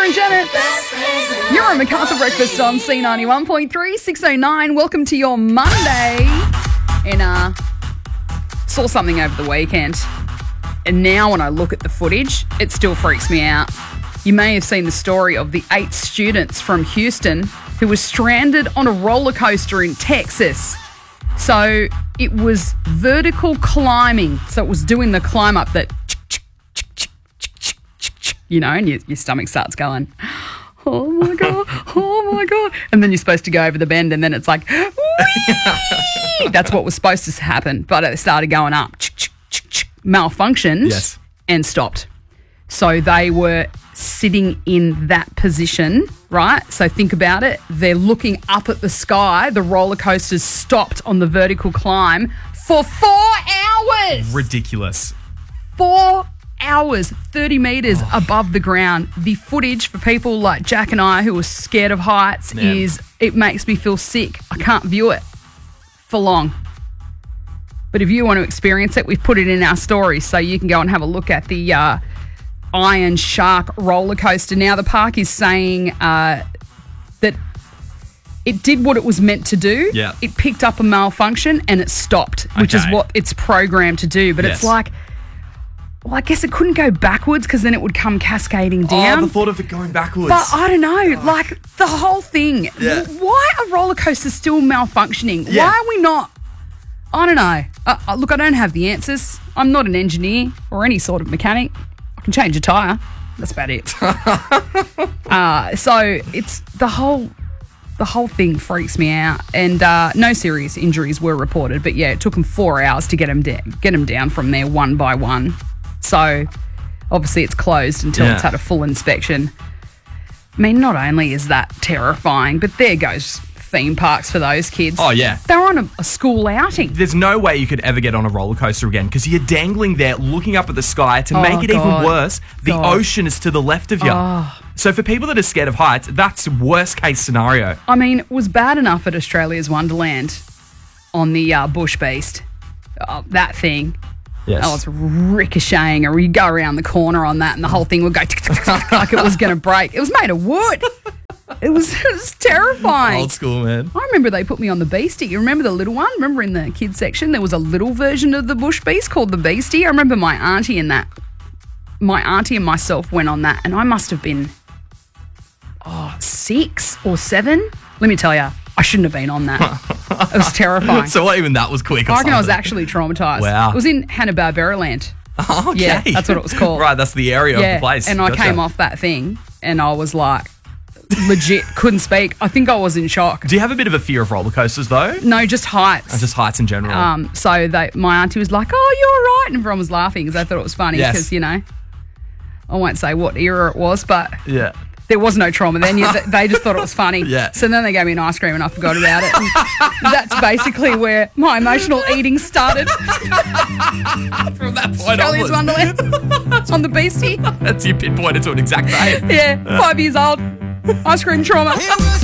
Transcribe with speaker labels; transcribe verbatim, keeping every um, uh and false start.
Speaker 1: and Janet. You're on MacArthur Breakfast on C ninety-one point three, six oh nine. Welcome to your Monday. And uh, saw something over the weekend. And now when I look at the footage, it still freaks me out. You may have seen the story of the eight students from Houston who were stranded on a roller coaster in Texas. So it was vertical climbing. So it was doing the climb up that, you know, and your, your stomach starts going, oh my God, oh my God. And then you're supposed to go over the bend and then it's like, whee! That's what was supposed to happen. But it started going up, malfunctioned
Speaker 2: yes.
Speaker 1: and stopped. So they were sitting in that position, right? So think about it. They're looking up at the sky. The roller coaster's stopped on the vertical climb for four hours.
Speaker 2: Ridiculous.
Speaker 1: Four hours, thirty metres oh. above the ground. The footage for people like Jack and I who are scared of heights Man. is, it makes me feel sick. I can't view it for long. But if you want to experience it, we've put it in our stories so you can go and have a look at the uh, Iron Shark roller coaster. Now the park is saying uh, that it did what it was meant to do.
Speaker 2: Yeah.
Speaker 1: It picked up a malfunction and it stopped, which
Speaker 2: okay.
Speaker 1: is what it's programmed to do. But yes. it's like, well, I guess it couldn't go backwards because then it would come cascading down.
Speaker 2: Oh, the thought of it going backwards.
Speaker 1: But I don't know, like the whole thing.
Speaker 2: Yeah.
Speaker 1: Why are roller coasters still malfunctioning?
Speaker 2: Yeah.
Speaker 1: Why are we not? I don't know. Uh, uh, look, I don't have the answers. I'm not an engineer or any sort of mechanic. I can change a tyre. That's about it. uh, so it's the whole the whole thing freaks me out. And uh, no serious injuries were reported. But yeah, it took them four hours to get them, da- get them down from there one by one. So obviously it's closed until
Speaker 2: yeah.
Speaker 1: it's had a full inspection. I mean, not only is that terrifying, but there goes theme parks for those kids.
Speaker 2: Oh, yeah.
Speaker 1: They're on a, a school outing.
Speaker 2: There's no way you could ever get on a roller coaster again because you're dangling there looking up at the sky. To
Speaker 1: Oh,
Speaker 2: make it
Speaker 1: God.
Speaker 2: even worse, the
Speaker 1: God.
Speaker 2: ocean is to the left of you.
Speaker 1: Oh.
Speaker 2: So for people that are scared of heights, that's worst case scenario.
Speaker 1: I mean, it was bad enough at Australia's Wonderland on the uh, Bush Beast. Uh, that thing.
Speaker 2: Yes.
Speaker 1: I was ricocheting, or you go around the corner on that and the whole thing would go like it was going to break. It was made of wood. It was, it was terrifying.
Speaker 2: Old school, man.
Speaker 1: I remember they put me on the Beastie. You remember the little one? Remember in the kids section there was a little version of the Bush Beast called the Beastie? I remember my auntie in that. My auntie and myself went on that and I must have been, oh, six or seven. Let me tell you, I shouldn't have been on that. It was terrifying.
Speaker 2: So what, even that was quick or
Speaker 1: I reckon I was
Speaker 2: something?
Speaker 1: actually traumatised.
Speaker 2: Wow.
Speaker 1: It was in Hanna-Barbera Land.
Speaker 2: Oh, okay.
Speaker 1: Yeah, that's what it was called.
Speaker 2: Right, that's the area
Speaker 1: yeah,
Speaker 2: of the place.
Speaker 1: and I
Speaker 2: Gotcha.
Speaker 1: came off that thing and I was like, legit, couldn't speak. I think I was in shock.
Speaker 2: Do you have a bit of a fear of roller coasters, though?
Speaker 1: No, just heights.
Speaker 2: Or just heights in general?
Speaker 1: Um, so they, my auntie was like, oh, you're all right. And everyone was laughing because they thought it was funny because,
Speaker 2: Yes.
Speaker 1: you know, I won't say what era it was, but
Speaker 2: yeah.
Speaker 1: there was no trauma then. You, they just thought it was funny.
Speaker 2: Yeah.
Speaker 1: So then they gave me an ice cream and I forgot about it. And that's basically where my emotional eating started.
Speaker 2: From that point
Speaker 1: Australia's
Speaker 2: onwards.
Speaker 1: Wonderland on the Beastie.
Speaker 2: That's you pinpointed to an exact date.
Speaker 1: Yeah, five years old. Ice cream trauma.